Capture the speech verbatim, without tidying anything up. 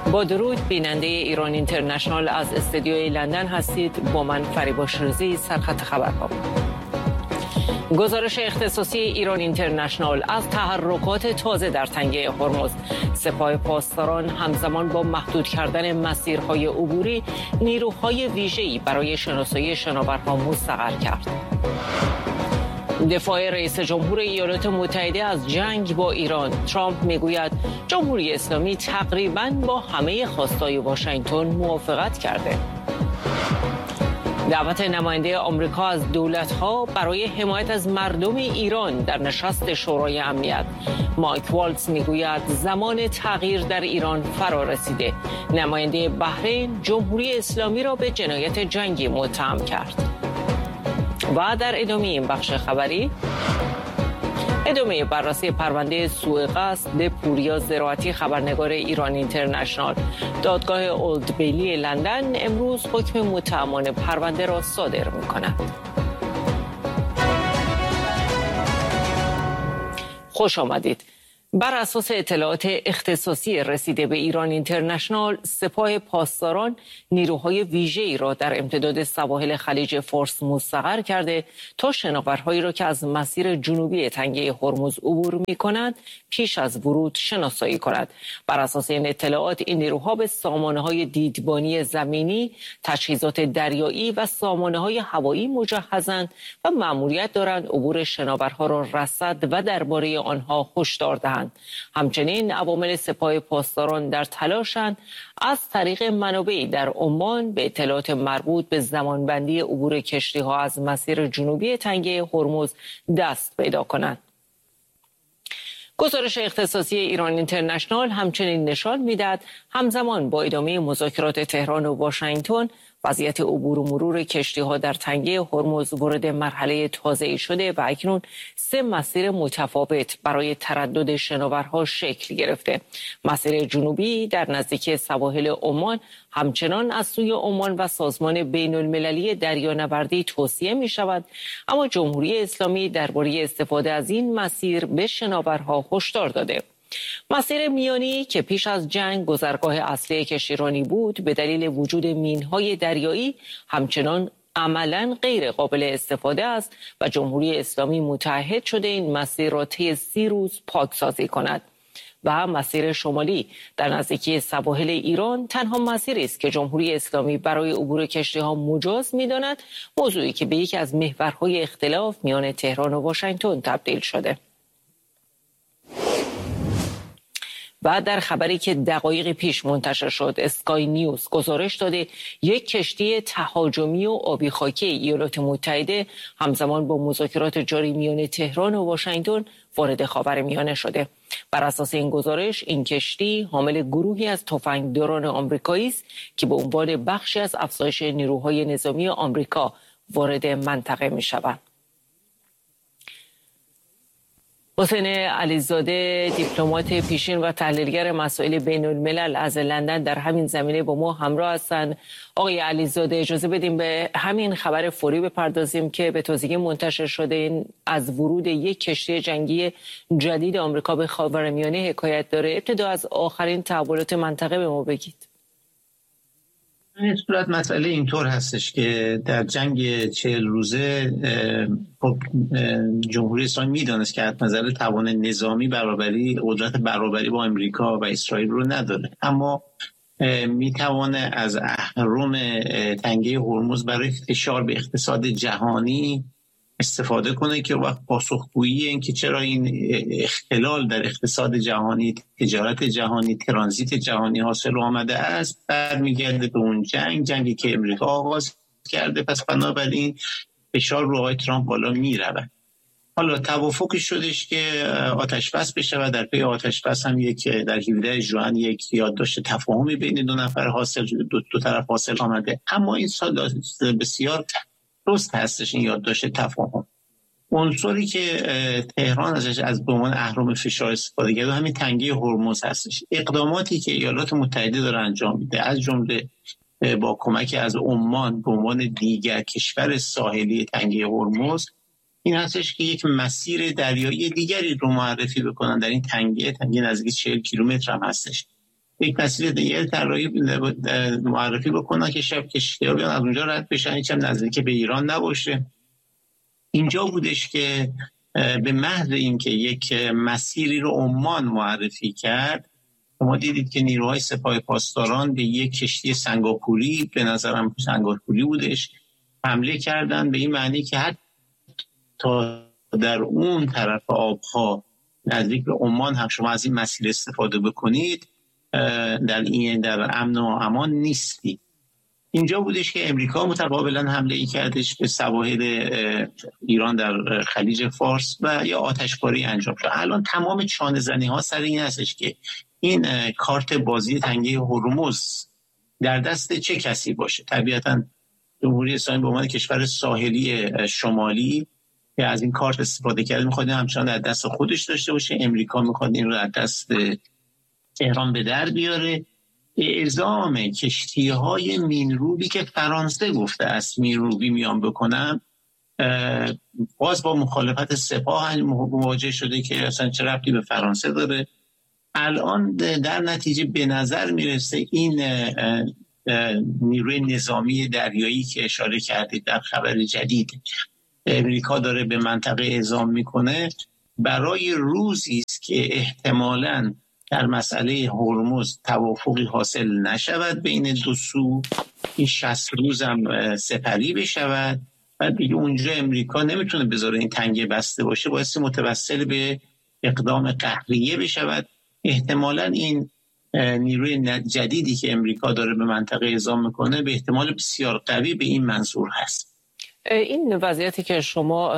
با درود، بیننده ایران اینترنشنال از استودیوی لندن هستید. با من فریبا شیرازی، سرخط خبرها. گزارش اختصاصی ایران اینترنشنال از تحرکات تازه در تنگه هرمز. سپاه پاسداران همزمان با محدود کردن مسیرهای عبوری نیروهای ویژه‌ای برای شناسایی شناورها مستقر کرد. دفاع رئیس جمهور ایالات متحده از جنگ با ایران. ترامپ میگوید جمهوری اسلامی تقریباً با همه خواستای واشنگتن موافقت کرده. دعوت نماینده آمریکا از دولت‌ها برای حمایت از مردم ایران در نشست شورای امنیت. مایک والتز میگوید زمان تغییر در ایران فرا رسیده. نماینده بحرین جمهوری اسلامی را به جنایت جنگی متهم کرد. و در ادامه این بخش خبری، ادامه بررسی پرونده سوء قصد پوریا زراعتی خبرنگار ایران اینترنشنال. دادگاه اولد بیلی لندن امروز حکم متهمان پرونده را صادر می‌کند. خوش آمدید. بر اساس اطلاعات اختصاصی رسیده به ایران اینترنشنال، سپاه پاسداران نیروهای ویژه‌ای را در امتداد سواحل خلیج فارس مستقر کرده تا شناورهایی را که از مسیر جنوبی تنگه هرمز عبور می‌کنند پیش از ورود شناسایی کند. بر اساس این اطلاعات، این نیروها به سامانه‌های دیدبانی زمینی، تجهیزات دریایی و سامانه‌های هوایی مجهزند و مأموریت دارند عبور شناورها را رصد و درباره آنها هشدار دهند. همچنین عوامل سپاه پاسداران در تلاشند از طریق منابعی در عمان به اطلاعات مربوط به زمانبندی عبور کشتی‌ها از مسیر جنوبی تنگه هرمز دست پیدا کنند. گزارش اختصاصی ایران اینترنشنال همچنین نشان می‌دهد همزمان با ادامه مذاکرات تهران و واشنگتن، وضعیت عبور و مرور کشتی‌ها در تنگه هرمز وارد مرحله تازه‌ای شده و اکنون سه مسیر متفاوت برای تردد شناورها شکل گرفته. مسیر جنوبی در نزدیکی سواحل عمان همچنان از سوی عمان و سازمان بین‌المللی دریانوردی توصیه می‌شود، اما جمهوری اسلامی درباره استفاده از این مسیر به شناورها هشدار داده. مسیر میانی که پیش از جنگ گذرگاه اصلی کشتیرانی بود، به دلیل وجود مین‌های دریایی همچنان عملاً غیر قابل استفاده است و جمهوری اسلامی متعهد شده این مسیر را طی سی روز پاکسازی کند. و مسیر شمالی در نزدیکی سواحل ایران تنها مسیری است که جمهوری اسلامی برای عبور کشتی‌ها مجاز می‌داند، موضوعی که به یکی از محورهای اختلاف میان تهران و واشنگتن تبدیل شده. و در خبری که دقایق پیش منتشر شد، اسکای نیوز گزارش داده یک کشتی تهاجمی و آبی خاکی ایالات متحده همزمان با مذاکرات جاری میان تهران و واشنگتن وارد خاورمیانه شده. بر اساس این گزارش، این کشتی حامل گروهی از تفنگداران آمریکایی است که به عنوان بخشی از افزایش نیروهای نظامی آمریکا وارد منطقه می‌شوند. حسین علیزاده، دیپلمات پیشین و تحلیلگر مسائل بین الملل از لندن، در همین زمینه با ما همراه هستند. آقای علیزاده، اجازه بدیم به همین خبر فوری بپردازیم که به تازگی منتشر شده این از ورود یک کشتی جنگی جدید آمریکا به خاورمیانه حکایت داره. ابتدا از آخرین تحولات منطقه به ما بگید. این صورت مسئله اینطور هستش که در جنگ چهل روزه جمهوری اسلامی میدانست که از نظر توان نظامی برابری قدرت برابری با امریکا و اسرائیل رو نداره، اما میتوانه از اهرم تنگه هرمز برای فشار به اقتصاد جهانی استفاده کنه که وقت پاسخگویی این که چرا این اختلال در اقتصاد جهانی، تجارت جهانی، ترانزیت جهانی حاصل آمده است، برمیگرده به اون جنگ جنگی که امریکا آغاز کرده. پس بنابراین فشار رو آقای ترامپ بالا میرود. حالا توافق شدش که آتش بس بشه و در پی آتش بس هم یک در هفدهم ژوئن یک یادداشت تفاهمی بین دو نفر حاصل دو, دو طرف حاصل آمده. اما این سال بسیار درست هستش این یادداشت تفاهم. عنصری که تهران ازش از به عنوان اهرم فشار استفاده کرده همین تنگه هرمز هستش. اقداماتی که ایالات متحده داره انجام میده، از جمله با کمک از عمان به عنوان دیگر کشور ساحلی تنگه هرمز، این هستش که یک مسیر دریایی دیگری رو معرفی بکنن در این تنگه تنگه نزدیک چهل کیلومتر هم هستش یک مسیر دیگه طراحی معرفی بکنن که شب کشتی‌ها بیان از اونجا رد بشن، هیچ هم نزدیک به ایران نباشه. اینجا بودش که به محض اینکه یک مسیری رو عمان معرفی کرد، ما دیدید که نیروهای سپاه پاسداران به یک کشتی سنگاپوری، به نظرم سنگاپوری بودش، حمله کردن، به این معنی که حتی در اون طرف آبها نزدیک به عمان هم شما از این مسیر استفاده بکنید، در این در امن و امان نیستی. اینجا بودش که امریکا متقابلا حمله ای کردش به سواحل ایران در خلیج فارس و یا آتشباری انجام شد. الان تمام چانه زنی ها سر این هستش که این کارت بازی تنگه هرمز در دست چه کسی باشه. طبیعتا جمهوری اسلامی به عنوان کشور ساحلی شمالی که از این کارت استفاده کرده میخواد همچنان در دست خودش داشته باشه. امریکا میخواد این رو در دست تهران به در بیاره. اعزام کشتی‌های مینروبی که فرانسه گفته است مینروبی میان بکنم، باز با مخالفت سپاه مواجه شده که اصلا چه ربطی به فرانسه داره. الان در نتیجه به نظر میرسه این نیروی نظامی دریایی که اشاره کردید در خبر جدید امریکا داره به منطقه اعزام میکنه، برای روزی است که احتمالاً در مسئله هرمز توافقی حاصل نشود بین دو سو، این شصت روز هم سپری بشود و دیگه اونجا امریکا نمیتونه بذاره این تنگه بسته باشه، باعث متوسل به اقدام قهریه بشود. احتمالاً این نیروی جدیدی که امریکا داره به منطقه اعزام میکنه به احتمال بسیار قوی به این منظور هست. این وضعیتی که شما